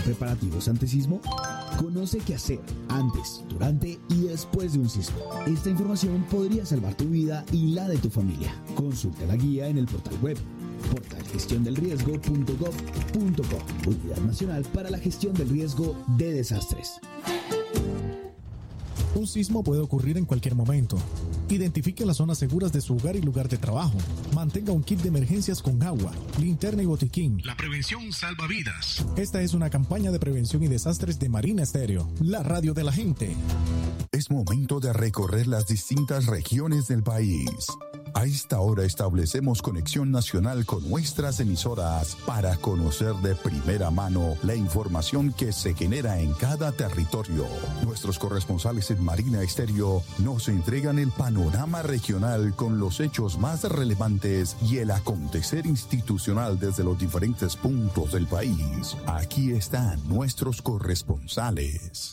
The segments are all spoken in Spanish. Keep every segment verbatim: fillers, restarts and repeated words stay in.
preparativos antisismo? Conoce qué hacer antes, durante y después de un sismo. Esta información podría salvar tu vida y la de tu familia. Consulta la guía en el portal web portal gestión del riesgo punto gob punto co, Unidad Nacional para la Gestión del Riesgo de Desastres. Un sismo puede ocurrir en cualquier momento. Identifique las zonas seguras de su hogar y lugar de trabajo. Mantenga un kit de emergencias con agua, linterna y botiquín. La prevención salva vidas. Esta es una campaña de prevención y desastres de Marina Estéreo, la radio de la gente. Es momento de recorrer las distintas regiones del país. A esta hora establecemos conexión nacional con nuestras emisoras para conocer de primera mano la información que se genera en cada territorio. Nuestros corresponsales en Marina Estéreo nos entregan el panorama regional con los hechos más relevantes y el acontecer institucional desde los diferentes puntos del país. Aquí están nuestros corresponsales.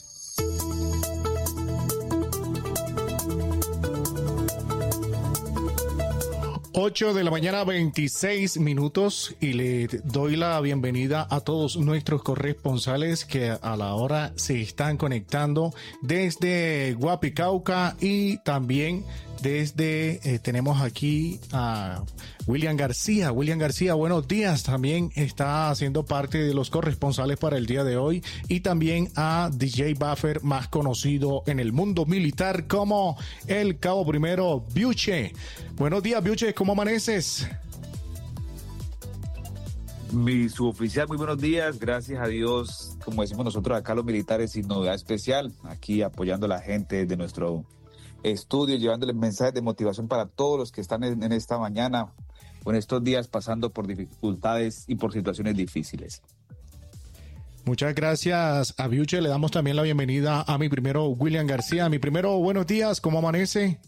ocho de la mañana, veintiséis minutos, y le doy la bienvenida a todos nuestros corresponsales que a la hora se están conectando desde Guapicauca y también desde, eh, tenemos aquí a William García. William García, buenos días, también está haciendo parte de los corresponsales para el día de hoy, y también a D J Buffer, más conocido en el mundo militar como el Cabo Primero Biuche. Buenos días, Biuche, ¿cómo amaneces? Mi suboficial, muy buenos días, gracias a Dios, como decimos nosotros acá los militares, sin novedad especial, aquí apoyando a la gente de nuestro estudio, llevándoles mensajes de motivación para todos los que están en, en esta mañana o en estos días pasando por dificultades y por situaciones difíciles. Muchas gracias a Biuche, le damos también la bienvenida a mi primero William García. Mi primero, buenos días, ¿cómo amanece?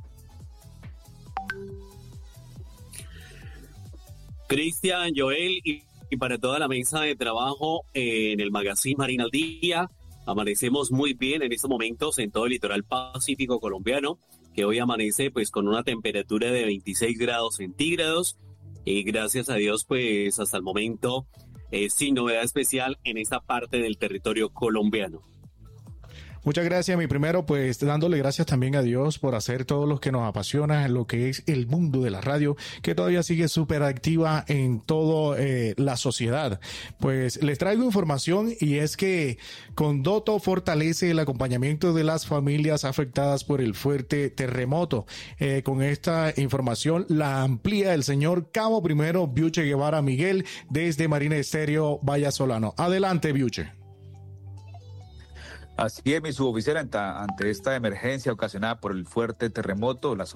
Cristian, Joel y, y para toda la mesa de trabajo eh, en el Magazine Marina al Día. Amanecemos muy bien en estos momentos en todo el litoral pacífico colombiano, que hoy amanece pues con una temperatura de veintiséis grados centígrados y gracias a Dios pues hasta el momento eh, sin novedad especial en esta parte del territorio colombiano. Muchas gracias, mi primero, pues dándole gracias también a Dios por hacer todo lo que nos apasiona en lo que es el mundo de la radio, que todavía sigue súper activa en toda eh, la sociedad. Pues les traigo información, y es que Condoto fortalece el acompañamiento de las familias afectadas por el fuerte terremoto. Eh, con esta información la amplía el señor Cabo Primero Biuche Guevara Miguel desde Marina Estéreo Vallasolano. Adelante, Biuche. Así es, mi suboficial, ante esta emergencia ocasionada por el fuerte terremoto, las